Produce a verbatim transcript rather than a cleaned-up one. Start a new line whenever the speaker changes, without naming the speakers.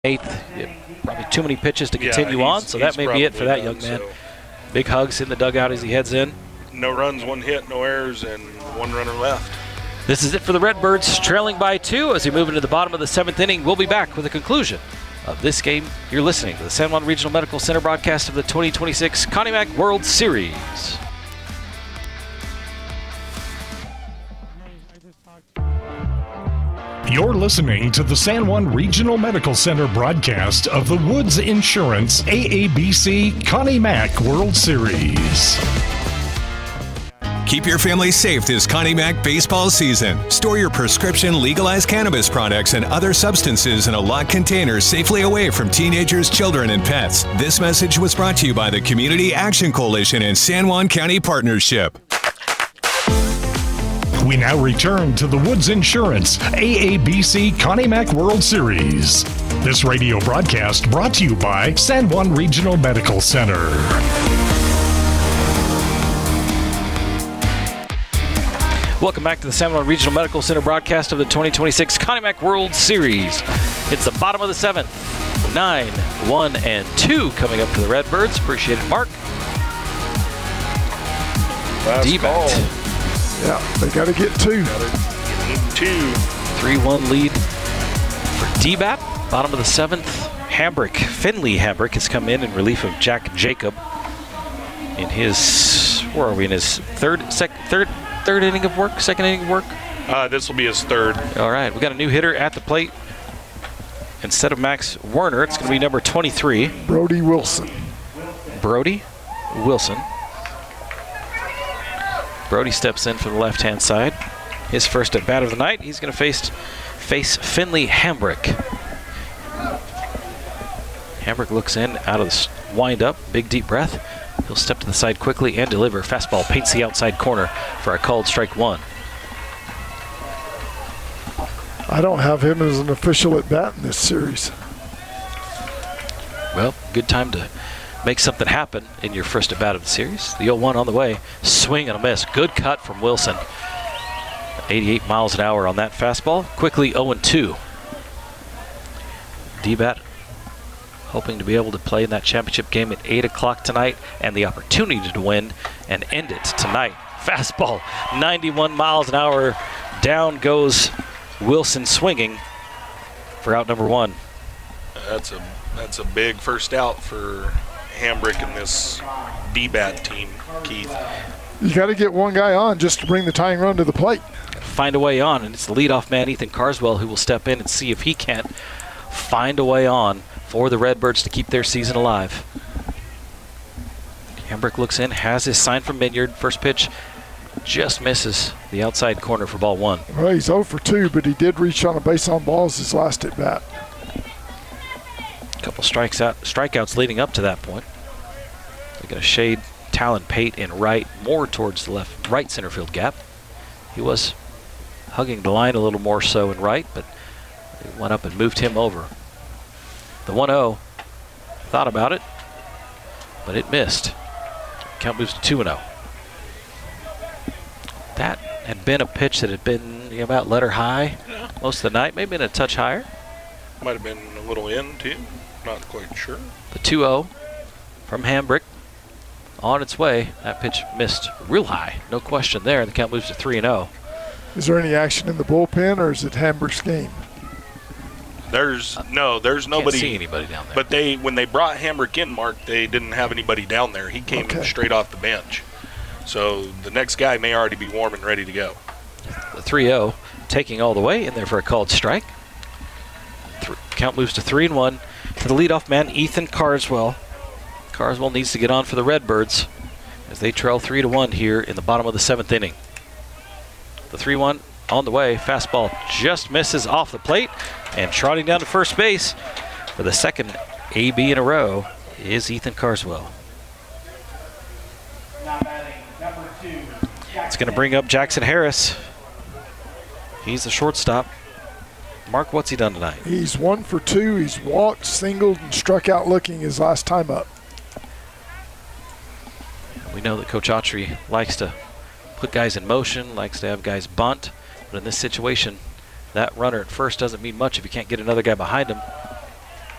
eighth. Probably too many pitches to continue
yeah,
on, so that may be it for that
done,
young man.
So.
Big hugs in the dugout as he heads in.
No runs, one hit, no errors, and one runner left.
This is it for the Redbirds, trailing by two as we move into the bottom of the seventh inning. We'll be back with the conclusion of this game. You're listening to the San Juan Regional Medical Center broadcast of the twenty twenty-six Connie Mack World Series.
You're listening to the San Juan Regional Medical Center broadcast of the Woods Insurance A A B C Connie Mack World Series.
Keep your family safe this Connie Mack baseball season. Store your prescription legalized cannabis products and other substances in a locked container safely away from teenagers, children, and pets. This message was brought to you by the Community Action Coalition and San Juan County Partnership.
We now return to the Woods Insurance A A B C Connie Mack World Series. This radio broadcast brought to you by San Juan Regional Medical Center.
Welcome back to the San Juan Regional Medical Center broadcast of the twenty twenty-six Connie Mack World Series. It's the bottom of the seventh. Nine, one, and two coming up for the Redbirds. Appreciate it, Mark.
Last
Yeah, they got to get two.
Get two.
three one lead for D B A T. Bottom of the seventh. Hambrick, Finley Hambrick has come in in relief of Jack Jacob in his, where are we, in his third, sec, third, third inning of work, second inning of work?
Uh, this will be his third.
All right, we got a new hitter at the plate. Instead of Max Werner, it's going to be number twenty-three.
Brody Wilson.
Brody Wilson. Brody steps in for the left-hand side. His first at bat of the night. He's going to face face Finley Hambrick. Hambrick looks in out of the wind-up. Big deep breath. He'll step to the side quickly and deliver. Fastball paints the outside corner for a called strike one.
I don't have him as an official at bat in this series.
Well, good time to make something happen in your first at bat of the series. The oh one on the way. Swing and a miss. Good cut from Wilson. eighty-eight miles an hour on that fastball. Quickly oh and two. D B A T hoping to be able to play in that championship game at eight o'clock tonight and the opportunity to win and end it tonight. Fastball, ninety-one miles an hour. Down goes Wilson swinging for out number one.
That's a that's a big first out for Hambrick and this D B A T team, Keith.
You got to get one guy on just to bring the tying run to the plate.
Find a way on, and it's the leadoff man, Ethan Carswell, who will step in and see if he can't find a way on for the Redbirds to keep their season alive. Hambrick looks in, has his sign from Minyard. First pitch just misses the outside corner for ball one.
Well, he's oh for two, but he did reach on a base on balls his last at bat.
A couple strikes out, strikeouts leading up to that point. They're going to shade Talon Pate in right, more towards the left, right center field gap. He was hugging the line a little more so in right, but they went up and moved him over. The one oh thought about it, but it missed. Count moves to two and oh. That had been a pitch that had been you know, about letter high most of the night, maybe been a touch higher.
Might have been a little in, too. Not quite sure.
The two oh from Hambrick on its way. That pitch missed real high, no question there. The count moves to three and oh.
Is there any action in the bullpen, or is it Hambrick's game?
There's no, there's nobody.
Can't see anybody down there.
But they, when they brought Hambrick in, Mark, they didn't have anybody down there. He came
Okay.
straight off the bench. So the next guy may already be warm and ready to go.
The three oh taking all the way in there for a called strike. Th- count moves to three and one to the leadoff man, Ethan Carswell. Carswell needs to get on for the Redbirds as they trail three to one here in the bottom of the seventh inning. The three one on the way. Fastball just misses off the plate, and trotting down to first base for the second A B in a row is Ethan Carswell. It's going to bring up Jackson Harris. He's the shortstop. Mark, what's he done tonight?
He's one for two. He's walked, singled, and struck out looking his last time up.
We know that Coach Autry likes to put guys in motion, likes to have guys bunt. But in this situation, that runner at first doesn't mean much if you can't get another guy behind him.